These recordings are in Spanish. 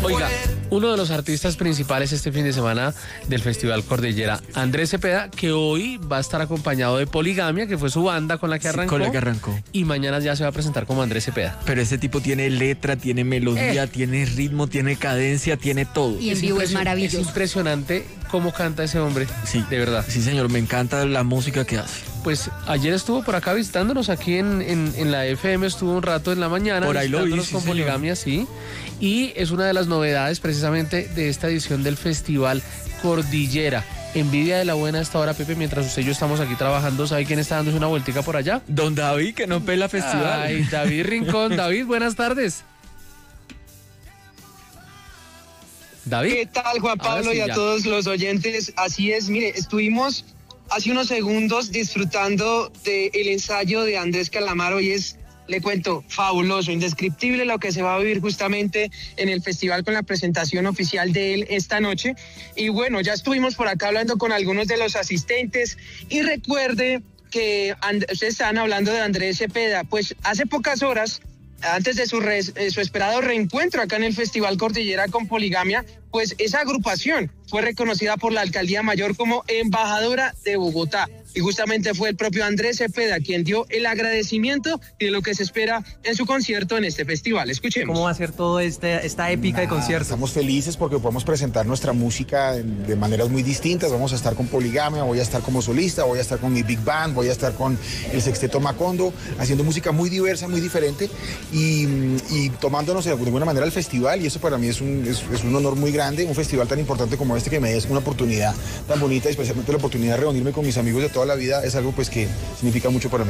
Oiga, uno de los artistas principales este fin de semana del Festival Cordillera, Andrés Cepeda, que hoy va a estar acompañado de Poligamia, que fue su banda con la que arrancó. Con la que arrancó. Y mañana ya se va a presentar como Andrés Cepeda. Pero ese tipo tiene letra, tiene melodía, tiene ritmo, tiene cadencia, tiene todo. Y en vivo es maravilloso. Es impresionante cómo canta ese hombre. Sí, de verdad. Sí, señor, me encanta la música que hace. Pues ayer estuvo por acá visitándonos aquí en la FM, estuvo un rato en la mañana. Por ahí lo vi, con sí, Poligamia, sí. Y es una de las novedades precisamente de esta edición del Festival Cordillera. Envidia de la buena a esta hora, Pepe, mientras usted y yo estamos aquí trabajando. ¿Sabe quién está dándose una vueltica por allá? Don David, que no pela festival. Ay, David Rincón. David, buenas tardes. David. ¿Qué tal, Juan Pablo, sí, y a todos los oyentes? Así es, mire, estuvimos hace unos segundos disfrutando del ensayo de Andrés Calamaro y es, le cuento, fabuloso, indescriptible lo que se va a vivir justamente en el festival con la presentación oficial de él esta noche. Y bueno, ya estuvimos por acá hablando con algunos de los asistentes y recuerde que ustedes estaban hablando de Andrés Cepeda, pues hace pocas horas, antes de su esperado reencuentro acá en el Festival Cordillera con Poligamia, pues esa agrupación fue reconocida por la Alcaldía Mayor como embajadora de Bogotá. Y justamente fue el propio Andrés Cepeda quien dio el agradecimiento de lo que se espera en su concierto en este festival. Escuchemos. ¿Cómo va a ser toda esta épica de concierto? Estamos felices porque podemos presentar nuestra música de maneras muy distintas. Vamos a estar con Poligamia, voy a estar como solista, voy a estar con mi Big Band, voy a estar con el Sexteto Macondo, haciendo música muy diversa, muy diferente y tomándonos de alguna manera el festival. Y eso para mí es un honor muy grande, un festival tan importante como este que me des una oportunidad tan bonita, y especialmente la oportunidad de reunirme con mis amigos de toda la vida, es algo pues que significa mucho para mí.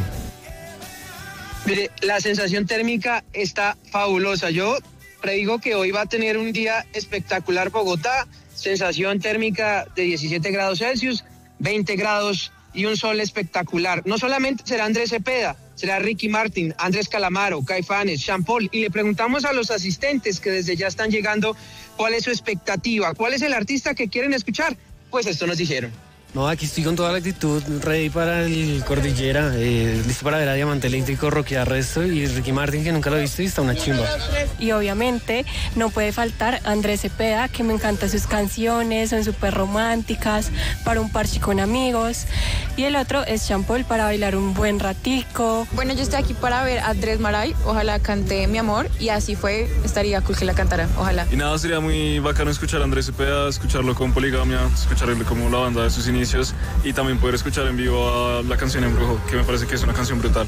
Mire, la sensación térmica está fabulosa. Yo predigo que hoy va a tener un día espectacular Bogotá, sensación térmica de 17 grados Celsius, 20 grados y un sol espectacular. No solamente será Andrés Cepeda, será Ricky Martin, Andrés Calamaro, Caifanes, Sean Paul, y le preguntamos a los asistentes que desde ya están llegando cuál es su expectativa, cuál es el artista que quieren escuchar. Pues esto nos dijeron. No, aquí estoy con toda la actitud, ready para el Cordillera, listo para ver a Diamante Eléctrico, rockear resto, y Ricky Martin, que nunca lo he visto, y está una chimba. Y obviamente no puede faltar Andrés Cepeda, que me encantan sus canciones, son súper románticas, para un parche con amigos. Y el otro es Sean Paul, para bailar un buen ratico. Bueno, yo estoy aquí para ver a Andrés Maray, ojalá cante Mi Amor, y así fue, estaría cool que la cantara, ojalá. Y nada, sería muy bacano escuchar a Andrés Cepeda, escucharlo con Poligamia, escucharle como la banda de sus inicios, y también poder escuchar en vivo a la canción Embrujo, que me parece que es una canción brutal.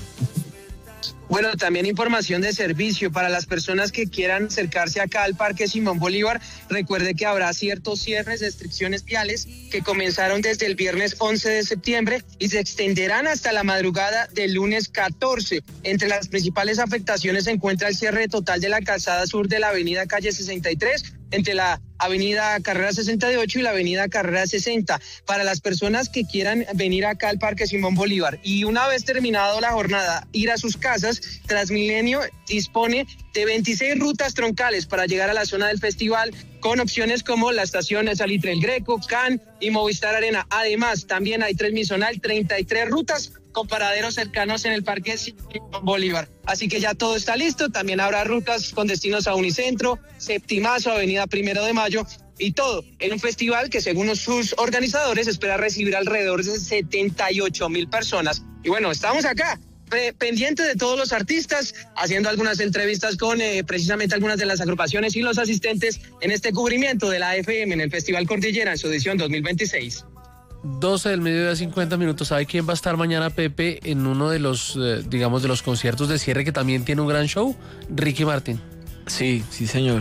Bueno, también información de servicio para las personas que quieran acercarse acá al Parque Simón Bolívar. Recuerde que habrá ciertos cierres, restricciones viales que comenzaron desde el viernes 11 de septiembre y se extenderán hasta la madrugada del lunes 14. Entre las principales afectaciones se encuentra el cierre total de la calzada sur de la avenida Calle 63, entre la avenida Carrera 68 y la avenida Carrera 60, para las personas que quieran venir acá al Parque Simón Bolívar. Y una vez terminado la jornada, ir a sus casas, Transmilenio dispone de 26 rutas troncales para llegar a la zona del festival, con opciones como la estación Salitre El Greco, CAN y Movistar Arena. Además, también hay transmisional 33 rutas con paraderos cercanos en el Parque Simón Bolívar. Así que ya todo está listo. También habrá rutas con destinos a Unicentro, Septimazo, Avenida 1 de Mayo, y todo en un festival que, según sus organizadores, espera recibir alrededor de 78,000 personas. Y bueno, estamos acá, pendientes de todos los artistas, haciendo algunas entrevistas con precisamente algunas de las agrupaciones y los asistentes en este cubrimiento de la FM en el Festival Cordillera en su edición 2026. 12 del mediodía, 50 minutos. ¿Sabe quién va a estar mañana, Pepe, en uno de los, digamos, de los conciertos de cierre que también tiene un gran show? Ricky Martin. Sí, sí, señor.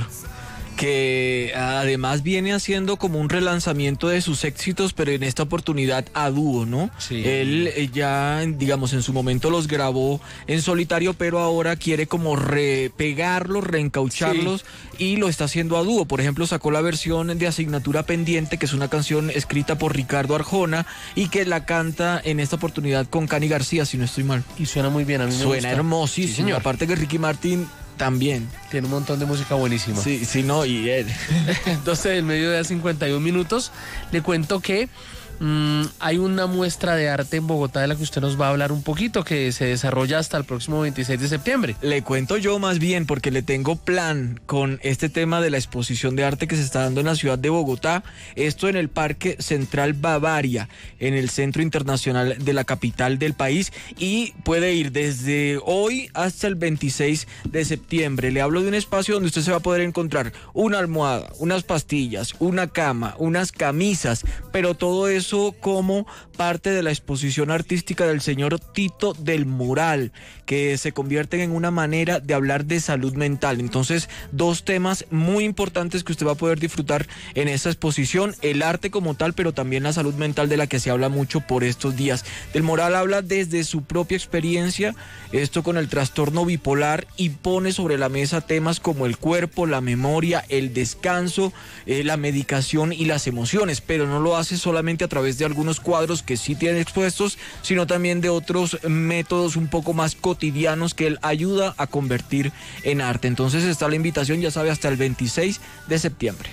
Que además viene haciendo como un relanzamiento de sus éxitos, pero en esta oportunidad a dúo, ¿no? Sí. Él ya, digamos, en su momento los grabó en solitario, pero ahora quiere como repegarlos, reencaucharlos, y lo está haciendo a dúo. Por ejemplo, sacó la versión de Asignatura Pendiente, que es una canción escrita por Ricardo Arjona y que la canta en esta oportunidad con Cani García, si no estoy mal. Y suena muy bien, a mí me Suena gusta. hermosísimo. Sí, señor. Aparte que Ricky Martin también tiene un montón de música buenísima. Sí, no, y él. 12 del mediodía, 51 minutos. Le cuento que hay una muestra de arte en Bogotá de la que usted nos va a hablar un poquito, que se desarrolla hasta el próximo 26 de septiembre. Le cuento yo más bien, porque le tengo plan con este tema de la exposición de arte que se está dando en la ciudad de Bogotá. Esto en el Parque Central Bavaria, en el Centro Internacional de la capital del país, y puede ir desde hoy hasta el 26 de septiembre. Le hablo de un espacio donde usted se va a poder encontrar una almohada, unas pastillas, una cama, unas camisas, pero todo eso como parte de la exposición artística del señor Tito del Moral, que se convierten en una manera de hablar de salud mental. Entonces, dos temas muy importantes que usted va a poder disfrutar en esta exposición: el arte como tal, pero también la salud mental, de la que se habla mucho por estos días. Del Moral habla desde su propia experiencia, esto con el trastorno bipolar, y pone sobre la mesa temas como el cuerpo, la memoria, el descanso, la medicación y las emociones, pero no lo hace solamente a través de algunos cuadros que sí tiene expuestos, sino también de otros métodos un poco más cotidianos que él ayuda a convertir en arte. Entonces está la invitación, ya sabe, hasta el 26 de septiembre.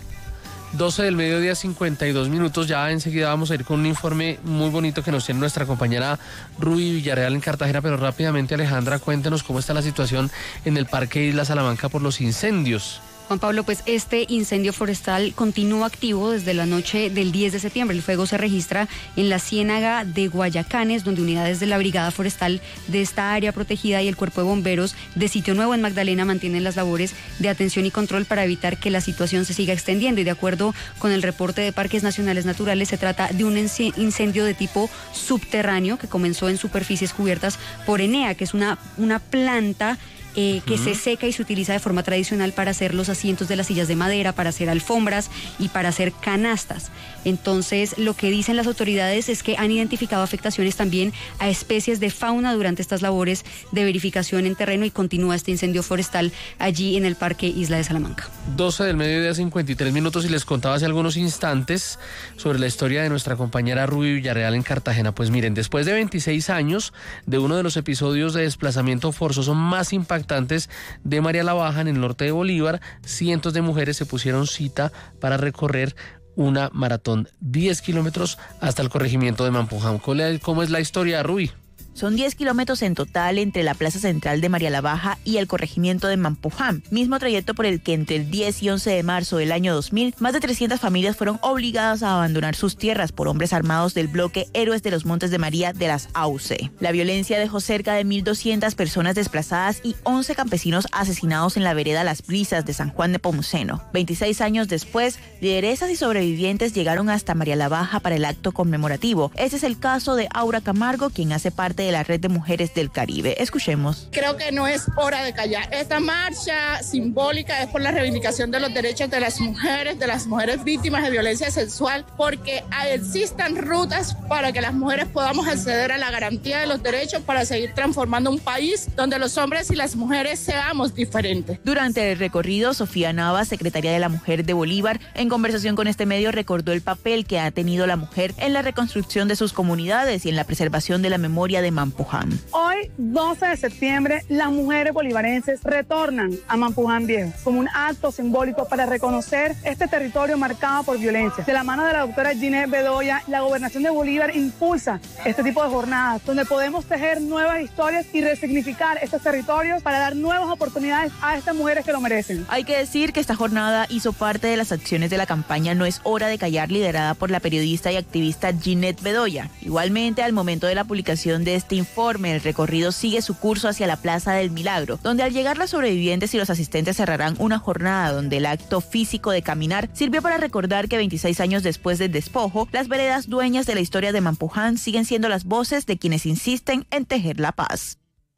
12 del mediodía, 52 minutos. Ya enseguida vamos a ir con un informe muy bonito que nos tiene nuestra compañera Ruby Villarreal en Cartagena, pero rápidamente, Alejandra, cuéntenos cómo está la situación en el Parque Isla Salamanca por los incendios. Juan Pablo, pues este incendio forestal continúa activo desde la noche del 10 de septiembre. El fuego se registra en la ciénaga de Guayacanes, donde unidades de la Brigada Forestal de esta área protegida y el Cuerpo de Bomberos de Sitio Nuevo en Magdalena mantienen las labores de atención y control para evitar que la situación se siga extendiendo. Y de acuerdo con el reporte de Parques Nacionales Naturales, se trata de un incendio de tipo subterráneo que comenzó en superficies cubiertas por Enea, que es una planta que se seca y se utiliza de forma tradicional para hacer los asientos de las sillas de madera, para hacer alfombras y para hacer canastas. Entonces, lo que dicen las autoridades es que han identificado afectaciones también a especies de fauna durante estas labores de verificación en terreno, y continúa este incendio forestal allí en el Parque Isla de Salamanca. 12 del mediodía, 53 minutos, y les contaba hace algunos instantes sobre la historia de nuestra compañera Ruby Villarreal en Cartagena. Pues miren, después de 26 años de uno de los episodios de desplazamiento forzoso más impactantes de María la Baja en el norte de Bolívar, cientos de mujeres se pusieron cita para recorrer una maratón, 10 kilómetros hasta el corregimiento de Mampuján. ¿Cómo es la historia, Ruby? Son 10 kilómetros en total entre la plaza central de María la Baja y el corregimiento de Mampuján, mismo trayecto por el que entre el 10 y 11 de marzo del año 2000, más de 300 familias fueron obligadas a abandonar sus tierras por hombres armados del bloque Héroes de los Montes de María de las AUC. La violencia dejó cerca de 1.200 personas desplazadas y 11 campesinos asesinados en la vereda Las Brisas de San Juan de Pomuceno. 26 años después, lideresas y sobrevivientes llegaron hasta María la Baja para el acto conmemorativo. Este es el caso de Aura Camargo, quien hace parte de la Red de Mujeres del Caribe. Escuchemos. Creo que no es hora de callar. Esta marcha simbólica es por la reivindicación de los derechos de las mujeres víctimas de violencia sexual, porque existan rutas para que las mujeres podamos acceder a la garantía de los derechos para seguir transformando un país donde los hombres y las mujeres seamos diferentes. Durante el recorrido, Sofía Nava, secretaria de la Mujer de Bolívar, en conversación con este medio, recordó el papel que ha tenido la mujer en la reconstrucción de sus comunidades y en la preservación de la memoria de Mampuján. Hoy, 12 de septiembre, las mujeres bolivarenses retornan a Mampuján Viejo como un acto simbólico para reconocer este territorio marcado por violencia. De la mano de la doctora Ginette Bedoya, la Gobernación de Bolívar impulsa este tipo de jornadas donde podemos tejer nuevas historias y resignificar estos territorios para dar nuevas oportunidades a estas mujeres que lo merecen. Hay que decir que esta jornada hizo parte de las acciones de la campaña No es hora de callar, liderada por la periodista y activista Ginette Bedoya. Igualmente, al momento de la publicación de este informe, el recorrido sigue su curso hacia la Plaza del Milagro, donde al llegar las sobrevivientes y los asistentes cerrarán una jornada donde el acto físico de caminar sirvió para recordar que 26 años después del despojo, las veredas dueñas de la historia de Mampuján siguen siendo las voces de quienes insisten en tejer la paz.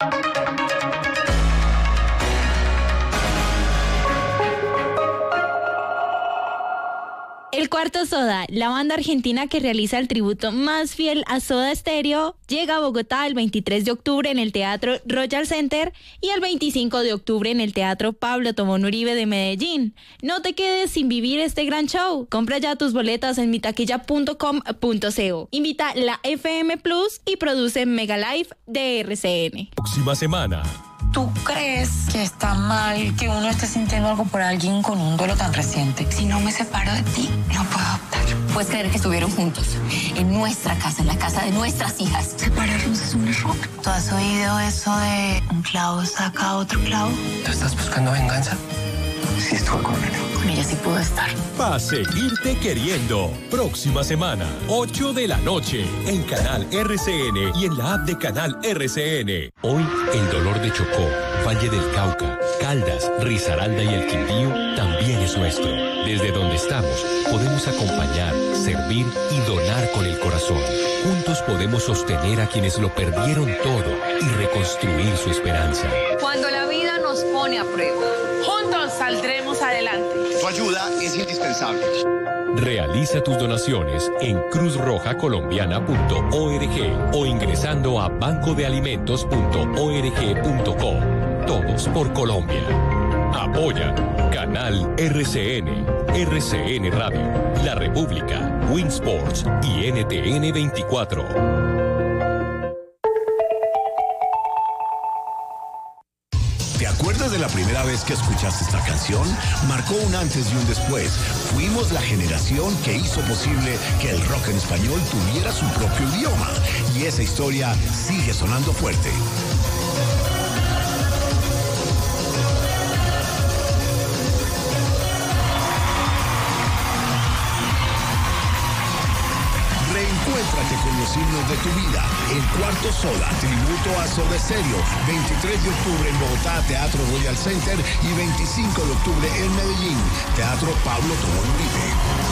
El Cuarto Soda, la banda argentina que realiza el tributo más fiel a Soda Stereo, llega a Bogotá el 23 de octubre en el Teatro Royal Center y el 25 de octubre en el Teatro Pablo Tobón Uribe de Medellín. No te quedes sin vivir este gran show. Compra ya tus boletas en mitaquilla.com.co. Invita la FM Plus y produce Mega Live de RCN. Próxima semana. ¿Tú crees que está mal que uno esté sintiendo algo por alguien con un duelo tan reciente? Si no me separo de ti, no puedo optar. puedes creer que estuvieron juntos en nuestra casa, en la casa de nuestras hijas. Separarnos es un error. ¿Tú has oído eso de un clavo saca otro clavo? ¿Tú estás buscando venganza? Sí, estuve con ella. Con ella sí pudo estar. Pa' seguirte queriendo. Próxima semana, 8 de la noche, en Canal RCN y en la app de Canal RCN. Hoy, el dolor de Chocó, Valle del Cauca, Caldas, Risaralda y el Quindío también es nuestro. Desde donde estamos, podemos acompañar, servir y donar con el corazón. Juntos podemos sostener a quienes lo perdieron todo y reconstruir su esperanza. Cuando la vida nos pone a prueba, juntos saldremos adelante. Tu ayuda es indispensable. Realiza tus donaciones en cruzrojacolombiana.org o ingresando a bancodealimentos.org.co. Todos por Colombia. Apoya Canal RCN, RCN Radio, La República, Winsports y NTN 24. ¿Te acuerdas de la primera vez que escuchaste esta canción? Marcó un antes y un después. Fuimos la generación que hizo posible que el rock en español tuviera su propio idioma. Y esa historia sigue sonando fuerte. Reencuéntrate con los himnos de tu vida. El Cuarto Soda, tributo a Soda Stereo. 23 de octubre en Bogotá, Teatro Royal Center. Y 25 de octubre en Medellín, Teatro Pablo Tobón Uribe.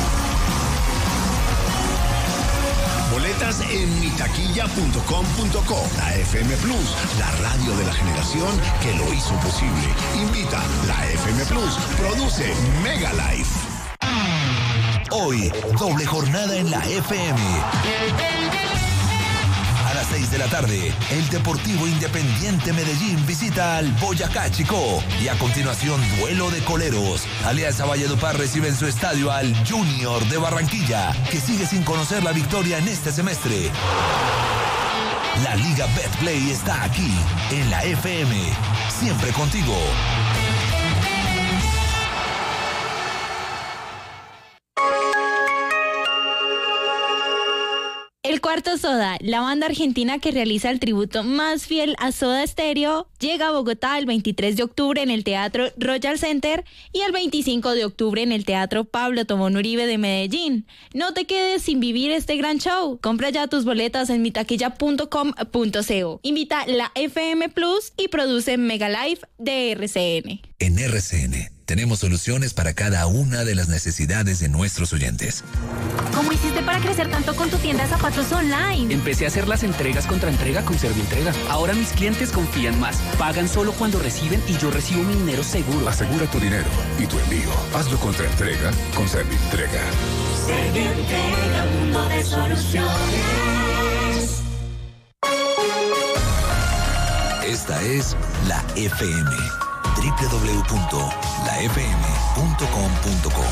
Boletas en mitaquilla.com.co. La FM Plus, la radio de la generación que lo hizo posible. Invita la FM Plus. Produce Mega Life. Hoy, doble jornada en la FM. A las 6 de la tarde, el Deportivo Independiente Medellín visita al Boyacá Chicó. Y a continuación, duelo de coleros. Alianza Valledupar recibe en su estadio al Junior de Barranquilla, que sigue sin conocer la victoria en este semestre. La Liga Betplay está aquí, en la FM. Siempre contigo. El Cuarto Soda, la banda argentina que realiza el tributo más fiel a Soda Stereo, llega a Bogotá el 23 de octubre en el Teatro Royal Center y el 25 de octubre en el Teatro Pablo Tobón Uribe de Medellín. No te quedes sin vivir este gran show. Compra ya tus boletas en mitaquilla.com.co. Invita la FM Plus y produce Mega Life de RCN. En RCN tenemos soluciones para cada una de las necesidades de nuestros oyentes. ¿Cómo hiciste para crecer tanto con tu tienda de zapatos online? Empecé a hacer las entregas contra entrega con Servientrega. Ahora mis clientes confían más. Pagan solo cuando reciben y yo recibo mi dinero seguro. Asegura tu dinero y tu envío. Hazlo contra entrega con Servientrega. Servientrega, mundo de soluciones. Esta es la FM. www.lafm.com.co.